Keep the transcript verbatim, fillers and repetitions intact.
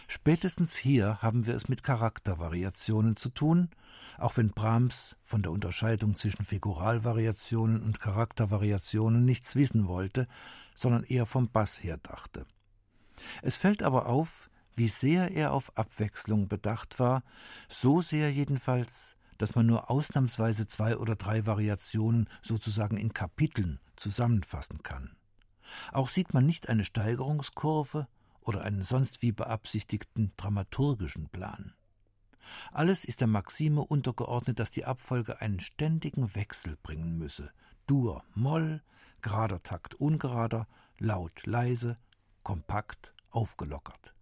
Spätestens hier haben wir es mit Charaktervariationen zu tun, auch wenn Brahms von der Unterscheidung zwischen Figuralvariationen und Charaktervariationen nichts wissen wollte, sondern eher vom Bass her dachte. Es fällt aber auf, wie sehr er auf Abwechslung bedacht war, so sehr jedenfalls, dass man nur ausnahmsweise zwei oder drei Variationen sozusagen in Kapiteln zusammenfassen kann. Auch sieht man nicht eine Steigerungskurve oder einen sonst wie beabsichtigten dramaturgischen Plan. Alles ist der Maxime untergeordnet, dass die Abfolge einen ständigen Wechsel bringen müsse. Dur, Moll, gerader Takt, ungerader, laut, leise, kompakt, aufgelockert.